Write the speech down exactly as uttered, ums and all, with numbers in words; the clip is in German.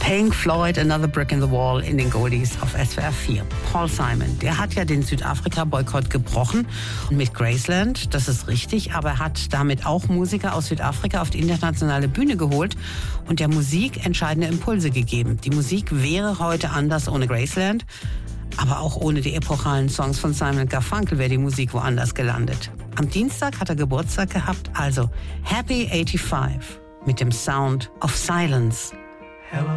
Pink Floyd, Another Brick in the Wall in den Goldies auf S W R vier. Paul Simon, der hat ja den Südafrika-Boykott gebrochen mit Graceland, das ist richtig, aber er hat damit auch Musiker aus Südafrika auf die internationale Bühne geholt und der Musik entscheidende Impulse gegeben. Die Musik wäre heute anders ohne Graceland, aber auch ohne die epochalen Songs von Simon und Garfunkel wäre die Musik woanders gelandet. Am Dienstag hat er Geburtstag gehabt, also Happy eighty-five mit dem Sound of Silence. Hello.